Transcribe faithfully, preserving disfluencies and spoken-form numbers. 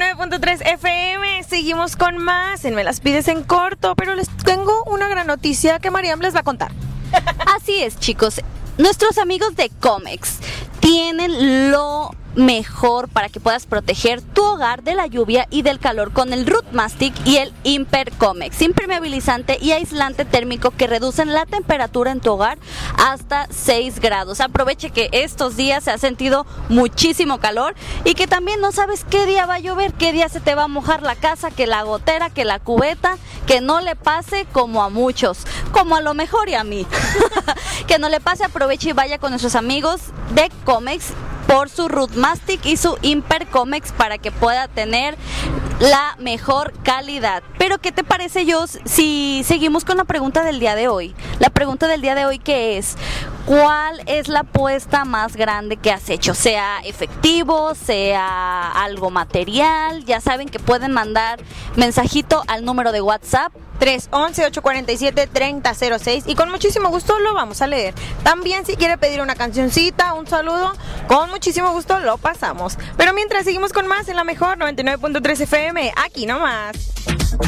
nueve punto tres F M. Seguimos con más en Me las pides en corto, pero les tengo una gran noticia que Mariam les va a contar. Así es, chicos. Nuestros amigos de Comex tienen lo mejor para que puedas proteger tu hogar de la lluvia y del calor con el Root Mastic y el Imper Comex, impermeabilizante y aislante térmico que reducen la temperatura en tu hogar hasta seis grados. Aproveche que estos días se ha sentido muchísimo calor y que también no sabes qué día va a llover, qué día se te va a mojar la casa, que la gotera, que la cubeta, que no le pase como a muchos, como a lo mejor y a mí. Que no le pase, aproveche y vaya con nuestros amigos de Comex por su Root Mastic y su Imper Comex para que pueda tener la mejor calidad. Pero ¿qué te parece, yo si seguimos con la pregunta del día de hoy? La pregunta del día de hoy, ¿qué es? ¿Cuál es la apuesta más grande que has hecho? Sea efectivo, sea algo material. Ya saben que pueden mandar mensajito al número de WhatsApp tres once, ocho cuarenta y siete, treinta cero seis y con muchísimo gusto lo vamos a leer. También si quiere pedir una cancioncita, un saludo, con muchísimo gusto lo pasamos. Pero mientras seguimos con más en la mejor noventa y nueve punto tres F M, aquí nomás.